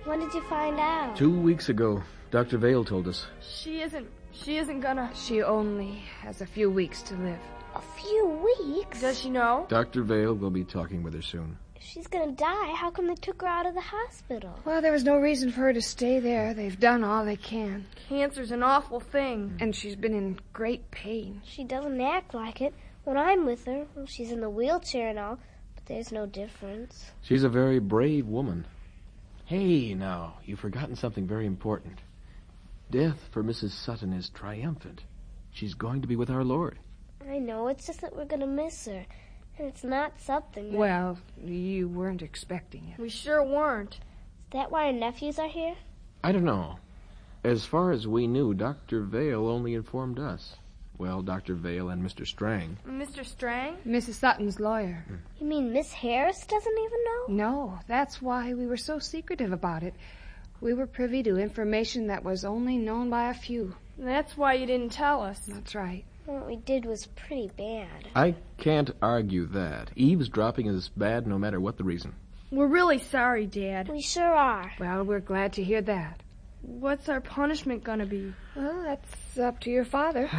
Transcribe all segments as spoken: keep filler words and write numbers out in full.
When did you find out? Two weeks ago. Doctor Vale told us. She isn't... She isn't gonna... She only has a few weeks to live. A few weeks? Does she know? Doctor Vale will be talking with her soon. If she's gonna die, how come they took her out of the hospital? Well, there was no reason for her to stay there. They've done all they can. Cancer's an awful thing. And she's been in great pain. She doesn't act like it. When I'm with her, well, she's in the wheelchair and all, but there's no difference. She's a very brave woman. Hey, now, you've forgotten something very important. Death for Missus Sutton is triumphant. She's going to be with our Lord. I know, it's just that we're gonna miss her. And it's not something that... Well, you weren't expecting it. We sure weren't. Is that why our nephews are here? I don't know. As far as we knew, Doctor Vale only informed us. Well, Doctor Vale and Mister Strang. Mister Strang? Missus Sutton's lawyer. You mean Miss Harris doesn't even know? No, that's why we were so secretive about it. We were privy to information that was only known by a few. That's why you didn't tell us. That's right. What we did was pretty bad. I can't argue that. Eavesdropping is bad no matter what the reason. We're really sorry, Dad. We sure are. Well, we're glad to hear that. What's our punishment gonna be? Well, that's up to your father.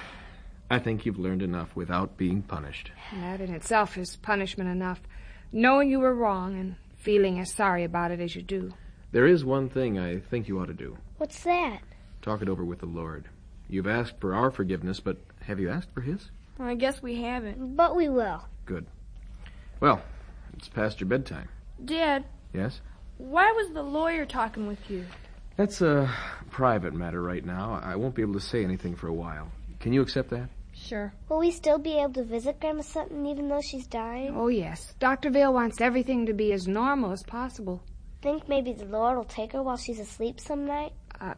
I think you've learned enough without being punished. That in itself is punishment enough. Knowing you were wrong and feeling as sorry about it as you do. There is one thing I think you ought to do. What's that? Talk it over with the Lord. You've asked for our forgiveness, but have you asked for his? Well, I guess we haven't. But we will. Good. Well, it's past your bedtime. Dad. Yes? Why was the lawyer talking with you? That's a private matter right now. I won't be able to say anything for a while. Can you accept that? Sure. Will we still be able to visit Grandma Sutton even though she's dying? Oh, yes. Doctor Vale wants everything to be as normal as possible. Think maybe the Lord will take her while she's asleep some night? Uh,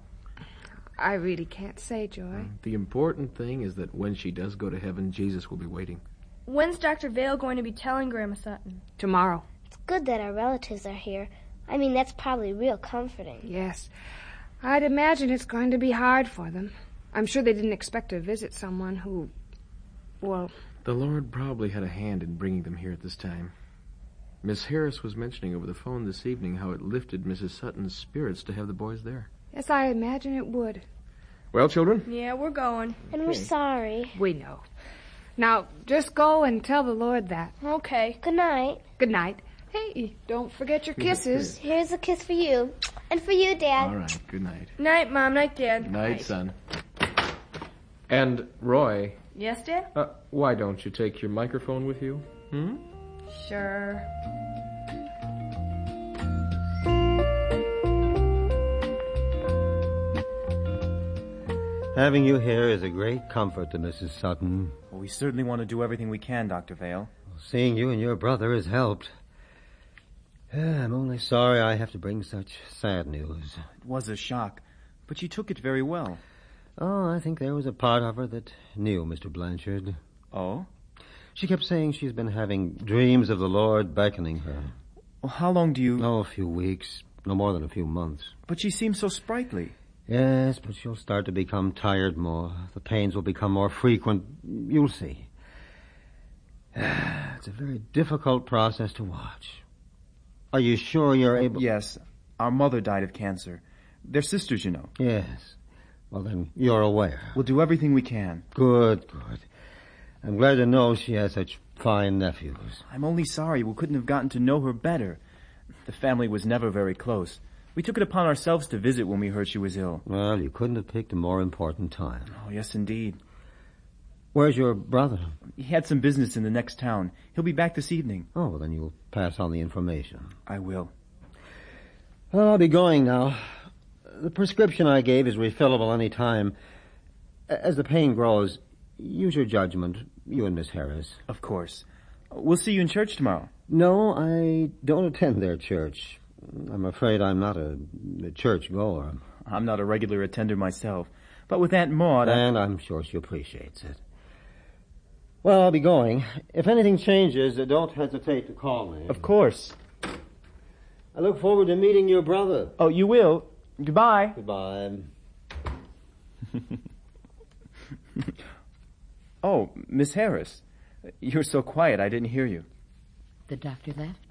I really can't say, Joy. The important thing is that when she does go to heaven, Jesus will be waiting. When's Doctor Vale going to be telling Grandma Sutton? Tomorrow. It's good that our relatives are here. I mean, that's probably real comforting. Yes. I'd imagine it's going to be hard for them. I'm sure they didn't expect to visit someone who, well... The Lord probably had a hand in bringing them here at this time. Miss Harris was mentioning over the phone this evening how it lifted Missus Sutton's spirits to have the boys there. Yes, I imagine it would. Well, children? Yeah, we're going. And we're sorry. We know. Now, just go and tell the Lord that. Okay. Good night. Good night. Hey, don't forget your kisses. Here's a kiss for you. And for you, Dad. All right, good night. Night, Mom. Night, Dad. Good night, son. And, Roy... Yes, Dad? Uh, why don't you take your microphone with you? Hmm? Sure. Having you here is a great comfort to Missus Sutton. Well, we certainly want to do everything we can, Doctor Vale. Seeing you and your brother has helped. I'm only sorry I have to bring such sad news. It was a shock, but she took it very well. Oh, I think there was a part of her that knew Mister Blanchard. Oh? She kept saying she's been having dreams of the Lord beckoning her. Well, how long do you... Oh, a few weeks. No more than a few months. But she seems so sprightly. Yes, but she'll start to become tired more. The pains will become more frequent. You'll see. It's a very difficult process to watch. Are you sure you're able... Yes. Our mother died of cancer. They're sisters, you know. Yes. Well, then, you're aware. We'll do everything we can. Good, good. I'm glad to know she has such fine nephews. I'm only sorry we couldn't have gotten to know her better. The family was never very close. We took it upon ourselves to visit when we heard she was ill. Well, you couldn't have picked a more important time. Oh, yes, indeed. Where's your brother? He had some business in the next town. He'll be back this evening. Oh, well, then you'll pass on the information. I will. Well, I'll be going now. The prescription I gave is refillable any time. As the pain grows, use your judgment, you and Miss Harris. Of course. We'll see you in church tomorrow. No, I don't attend their church. I'm afraid I'm not a, a church goer. I'm not a regular attender myself. But with Aunt Maud... And I... I'm sure she appreciates it. Well, I'll be going. If anything changes, don't hesitate to call me. Of course. I look forward to meeting your brother. Oh, you will? Goodbye. Goodbye. Oh, Miss Harris. You're so quiet, I didn't hear you. The doctor that?